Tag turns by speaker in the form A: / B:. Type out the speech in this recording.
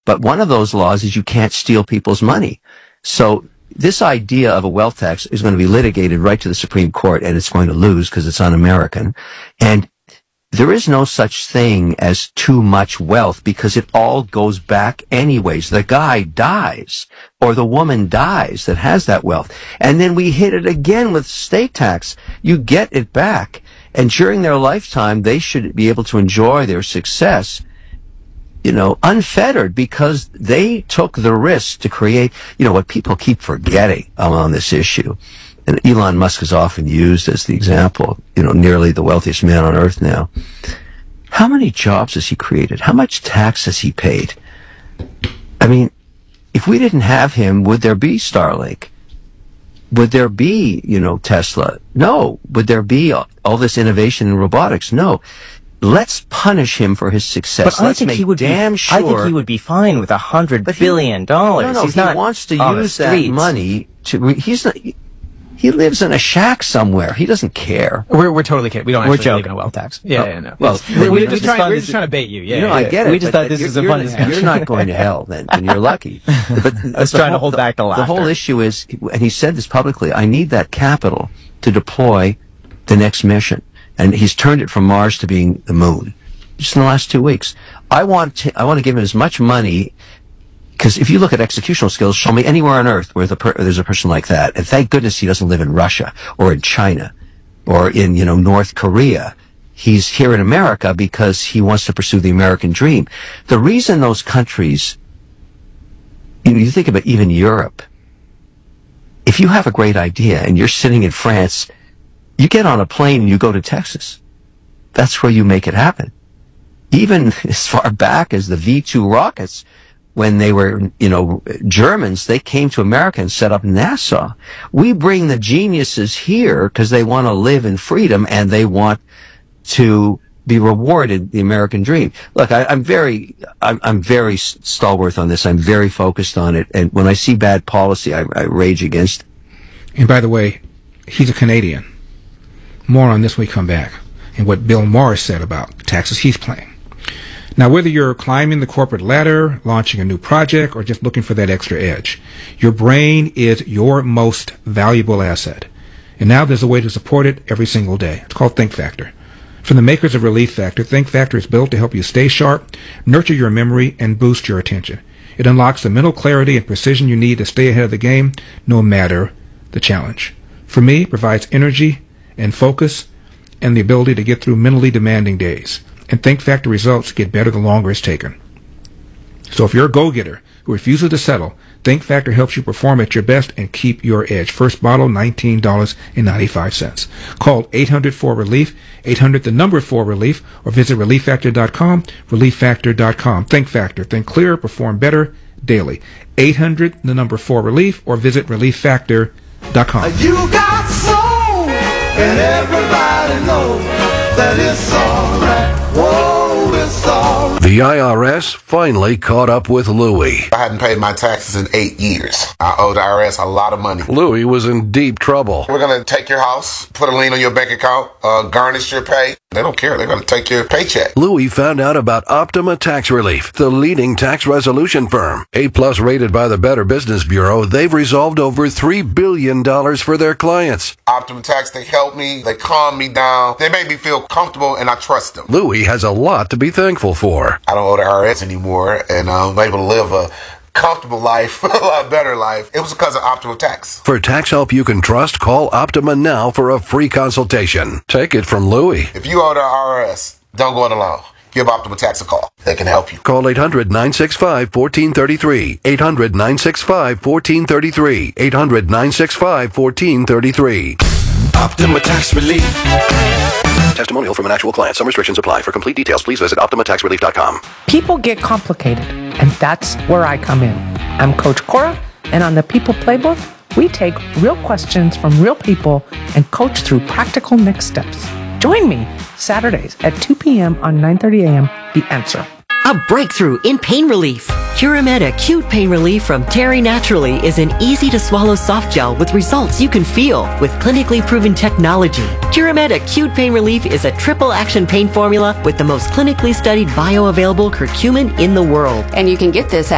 A: But one of those laws is you can't steal people's money. So this idea of a wealth tax is going to be litigated right to the Supreme Court, and it's going to lose because it's un-American. And there is no such thing as too much wealth because it all goes back anyways. The guy dies or the woman dies that has that wealth. And then we hit it again with state tax. You get it back. And during their lifetime, they should be able to enjoy their success, unfettered, because they took the risk to create, what people keep forgetting on this issue. And Elon Musk is often used as the example, nearly the wealthiest man on earth now. How many jobs has he created? How much tax has he paid? I mean, if we didn't have him, would there be Starlink? Would there be, Tesla? No. Would there be all this innovation in robotics? No. Let's punish him for his success.
B: But I think he would be fine with $100 billion.
A: No, he wants to use that money to. He lives in a shack somewhere. He doesn't care.
C: We're totally kidding. We don't actually believe in a wealth tax. No.
A: Well,
C: we're just trying to bait you. Yeah,
A: I get it.
B: We just thought this was a fun discussion.
A: You're not going to hell, then, and you're lucky. But
B: I was trying to hold back the laughter.
A: The whole issue is, and he said this publicly, I need that capital to deploy the next mission. And he's turned it from Mars to being the moon. Just in the last 2 weeks. I want to give him as much money. Because if you look at executional skills, show me anywhere on Earth where there's a person like that. And thank goodness he doesn't live in Russia or in China or in, North Korea. He's here in America because he wants to pursue the American dream. The reason those countries, you think about even Europe, if you have a great idea and you're sitting in France, you get on a plane and you go to Texas. That's where you make it happen. Even as far back as the V-2 rockets, when they were, Germans, they came to America and set up NASA. We bring the geniuses here because they want to live in freedom and they want to be rewarded the American dream. Look, I'm very stalwart on this. I'm very focused on it. And when I see bad policy, I rage against it.
D: And by the way, he's a Canadian. More on this when we come back and what Bill Maher said about taxes he's paying. Now, whether you're climbing the corporate ladder, launching a new project, or just looking for that extra edge, your brain is your most valuable asset. And now there's a way to support it every single day. It's called Think Factor. From the makers of Relief Factor, Think Factor is built to help you stay sharp, nurture your memory, and boost your attention. It unlocks the mental clarity and precision you need to stay ahead of the game, no matter the challenge. For me, it provides energy and focus and the ability to get through mentally demanding days. And Think Factor results get better the longer it's taken. So if you're a go-getter who refuses to settle, Think Factor helps you perform at your best and keep your edge. First bottle, $19.95. Call 800-4-RELIEF, 800-4-RELIEF, or visit ReliefFactor.com, ReliefFactor.com. Think Factor. Think clearer, perform better daily. 800-4-RELIEF, or visit ReliefFactor.com.
E: You got soul, and everybody knows that it's all right. Whoa, it's all right.
F: The IRS finally caught up with Louie.
G: I hadn't paid my taxes in 8 years. I owe the IRS a lot of money.
F: Louie was in deep trouble.
G: We're going to take your house, put a lien on your bank account, garnish your pay. They don't care. They're going to take your paycheck.
F: Louie found out about Optima Tax Relief, the leading tax resolution firm. A-plus rated by the Better Business Bureau, they've resolved over $3 billion for their clients.
G: Optima Tax, they help me. They calm me down. They make me feel comfortable, and I trust them.
F: Louie has a lot to be thankful for.
G: I don't owe the IRS anymore, and I'm able to live a comfortable life, a lot better life. It was because of Optima Tax.
F: For tax help you can trust, call Optima now for a free consultation. Take it from Louie.
G: If you owe the IRS, don't go it alone. Give Optima Tax a call. They can help you.
F: Call 800-965-1433. 800-965-1433. 800-965-1433.
E: Optima Tax Relief.
F: Testimonial from an actual client. Some restrictions apply. For complete details, please visit OptimaTaxRelief.com.
H: People get complicated, and that's where I come in. I'm Coach Cora, and on the People Playbook, we take real questions from real people and coach through practical next steps. Join me Saturdays at 2 p.m. on 9:30 a.m. The Answer.
I: A breakthrough in pain relief. Curamed Acute Pain Relief from Terry Naturally is an easy-to-swallow soft gel with results you can feel with clinically proven technology. Curamed Acute Pain Relief is a triple-action pain formula with the most clinically studied bioavailable curcumin in the world.
J: And you can get this at